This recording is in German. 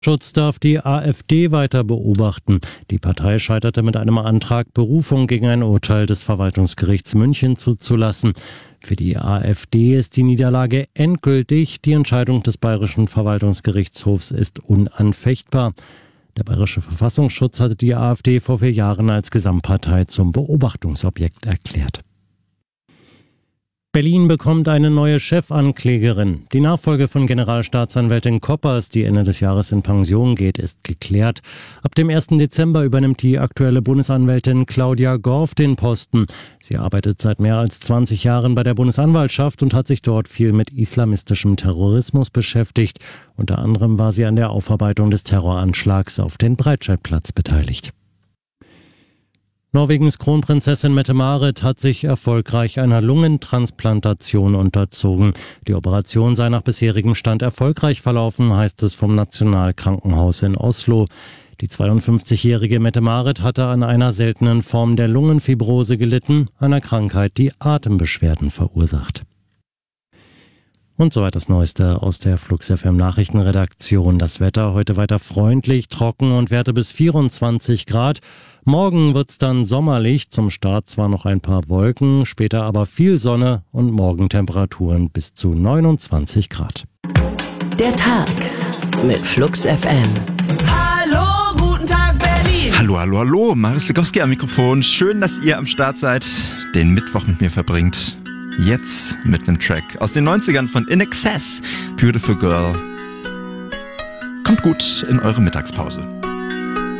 Schutz darf die AfD weiter beobachten. Die Partei scheiterte mit einem Antrag, Berufung gegen ein Urteil des Verwaltungsgerichts München zuzulassen. Für die AfD ist die Niederlage endgültig. Die Entscheidung des Bayerischen Verwaltungsgerichtshofs ist unanfechtbar. Der Bayerische Verfassungsschutz hatte die AfD vor 4 Jahren als Gesamtpartei zum Beobachtungsobjekt erklärt. Berlin bekommt eine neue Chefanklägerin. Die Nachfolge von Generalstaatsanwältin Koppers, die Ende des Jahres in Pension geht, ist geklärt. Ab dem 1. Dezember übernimmt die aktuelle Bundesanwältin Claudia Gorf den Posten. Sie arbeitet seit mehr als 20 Jahren bei der Bundesanwaltschaft und hat sich dort viel mit islamistischem Terrorismus beschäftigt. Unter anderem war sie an der Aufarbeitung des Terroranschlags auf den Breitscheidplatz beteiligt. Norwegens Kronprinzessin Mette-Marit hat sich erfolgreich einer Lungentransplantation unterzogen. Die Operation sei nach bisherigem Stand erfolgreich verlaufen, heißt es vom Nationalkrankenhaus in Oslo. Die 52-jährige Mette-Marit hatte an einer seltenen Form der Lungenfibrose gelitten, einer Krankheit, die Atembeschwerden verursacht. Und soweit das Neueste aus der Flux FM Nachrichtenredaktion. Das Wetter heute weiter freundlich, trocken und Werte bis 24 Grad. Morgen wird's dann sommerlich, zum Start zwar noch ein paar Wolken, später aber viel Sonne und Morgentemperaturen bis zu 29 Grad. Der Tag mit Flux FM. Hallo, guten Tag Berlin. Hallo, Marius Likowski am Mikrofon. Schön, dass ihr am Start seid, den Mittwoch mit mir verbringt. Jetzt mit einem Track aus den 90ern von In Excess, Beautiful Girl. Kommt gut in eure Mittagspause.